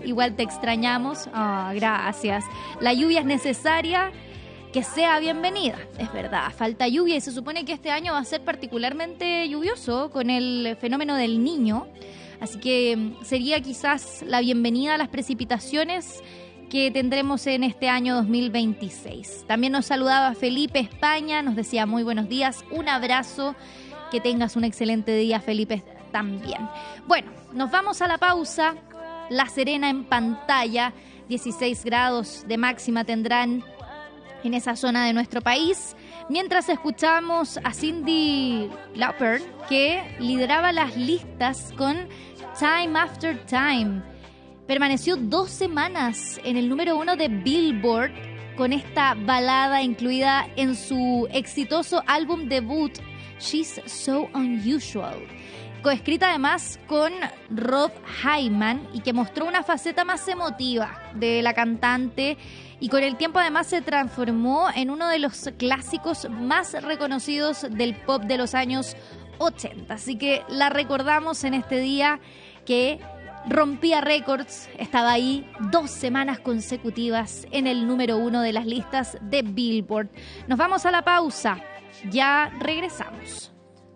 igual te extrañamos. Gracias. La lluvia es necesaria, que sea bienvenida. Es verdad, falta lluvia y se supone que este año va a ser particularmente lluvioso con el fenómeno del Niño. Así que sería quizás la bienvenida a las precipitaciones que tendremos en este año 2026. También nos saludaba Felipe España, nos decía muy buenos días, un abrazo, que tengas un excelente día, Felipe, también. Bueno, nos vamos a la pausa. La Serena en pantalla, 16 grados de máxima tendrán en esa zona de nuestro país, mientras escuchamos a Cyndi Lauper, que lideraba las listas con Time After Time. Permaneció 2 semanas en el número 1 de Billboard con esta balada incluida en su exitoso álbum debut, She's So Unusual, coescrita además con Rod Hyman y que mostró una faceta más emotiva de la cantante y con el tiempo además se transformó en uno de los clásicos más reconocidos del pop de los años 80. Así que la recordamos en este día que rompía récords, estaba ahí 2 semanas consecutivas en el número 1 de las listas de Billboard. Nos vamos a la pausa, ya regresamos.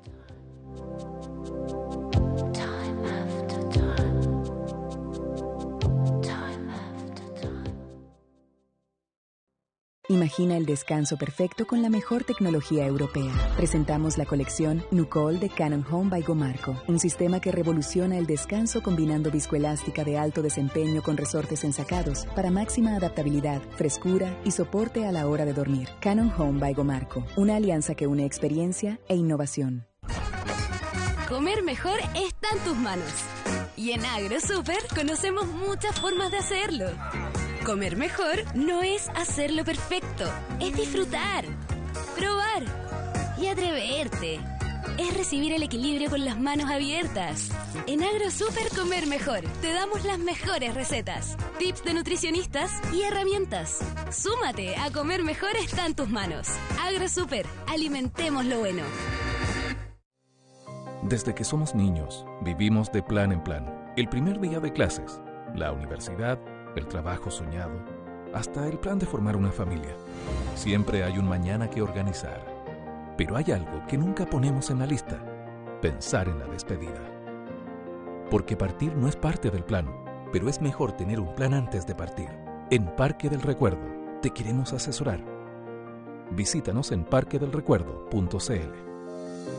Imagina el descanso perfecto con la mejor tecnología europea. Presentamos la colección Nucol de Cannon Home by Gomarco, un sistema que revoluciona el descanso combinando viscoelástica de alto desempeño con resortes ensacados para máxima adaptabilidad, frescura y soporte a la hora de dormir. Cannon Home by Gomarco, una alianza que une experiencia e innovación. Comer mejor está en tus manos. Y en AgroSuper conocemos muchas formas de hacerlo. Comer mejor no es hacerlo perfecto, es disfrutar, probar y atreverte. Es recibir el equilibrio con las manos abiertas. En AgroSuper Comer Mejor te damos las mejores recetas, tips de nutricionistas y herramientas. Súmate a Comer Mejor está en tus manos. AgroSuper, alimentemos lo bueno. Desde que somos niños, vivimos de plan en plan. El primer día de clases, la universidad, el trabajo soñado, hasta el plan de formar una familia. Siempre hay un mañana que organizar. Pero hay algo que nunca ponemos en la lista: pensar en la despedida. Porque partir no es parte del plan, pero es mejor tener un plan antes de partir. En Parque del Recuerdo te queremos asesorar. Visítanos en parquedelrecuerdo.cl.